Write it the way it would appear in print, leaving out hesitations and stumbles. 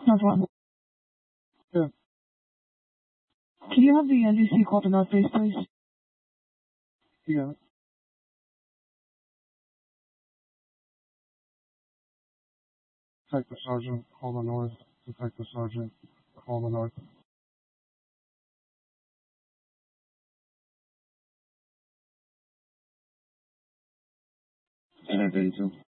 No problem. Yeah. Can you have the NDC call to North Base, please? You got it. Detective Sergeant, call the north. Detective Sergeant, call the north. 1032.